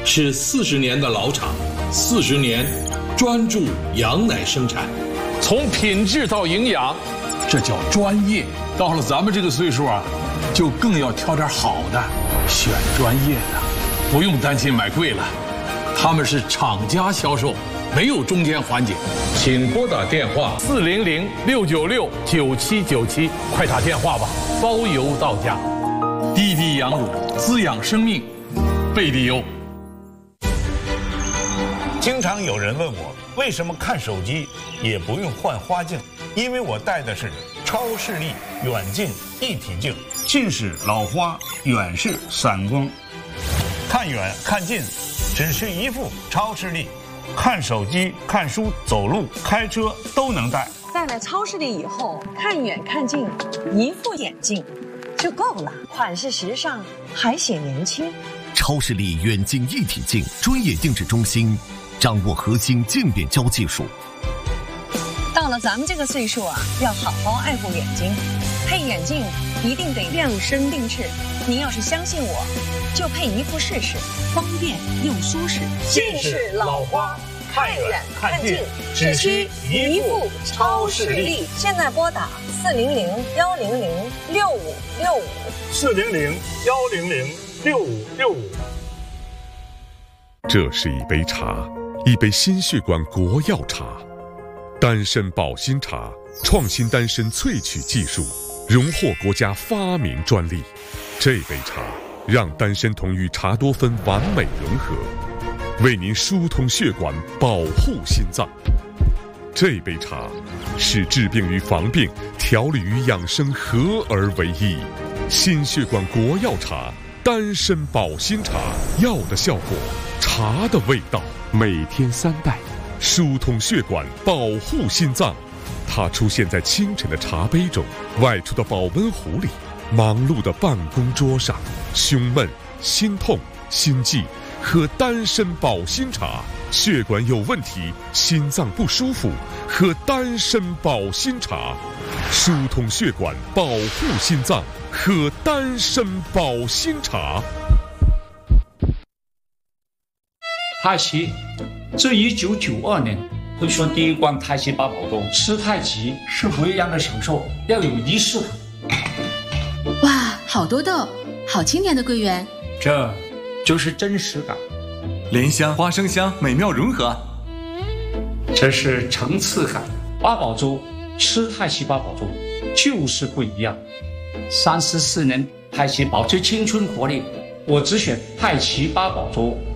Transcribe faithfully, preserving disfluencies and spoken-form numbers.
是四十年的老厂，四十年专注羊奶生产， 从品质到营养，这叫专业。到了咱们这个岁数啊，就更要挑点好的，选专业的，不用担心买贵了。他们是厂家销售，没有中间环节。 请拨打电话四零零六九六九七九七，快打电话吧，包邮到家。滴滴羊乳滋养生命，贝利优。 经常有人问我，为什么看手机也不用换花镜？因为我戴的是超视力远近一体镜，近视老花，远视散光，看远看近只需一副超视力，看手机、看书、走路、开车都能戴。 戴了超视力以后，看远看近，一副眼镜就够了，款式时尚，还显年轻。 超视力远近一体镜专业定制中心，掌握核心渐变焦技术。 到了咱们这个岁数啊，要好好爱护眼睛，配眼镜一定得量身定制。您要是相信我，就配一副试试，方便又舒适。 近视老花，看远看近，只需一副超视力。 现在拨打四零零幺零零六五六五， 四零零幺零零六五六五。 这是一杯茶，一杯心血管国药茶。丹参保心茶创新丹参萃取技术，荣获国家发明专利。这杯茶让丹参酮与茶多酚完美融合，为您疏通血管，保护心脏。这杯茶使治病与防病、调理与养生合而为一。心血管国药茶，丹参保心茶，药的效果，茶的味道，每天三袋。疏通血管，保护心脏。它出现在清晨的茶杯中，外出的保温壶里，忙碌的办公桌上。胸闷、心痛、心悸，喝丹参保心茶；血管有问题，心脏不舒服，喝丹参保心茶。疏通血管，保护心脏，喝丹参保心茶。 太极自一九九二年推出第一罐太极八宝粥，吃太极是不一样的享受，要有仪式感。 哇，好多豆，好清甜的桂圆， 这就是真实感。 莲香、花生香美妙融合， 这是层次感。八宝粥，吃太极八宝粥就是不一样。三十四年太极保持青春活力，我只选太极八宝粥。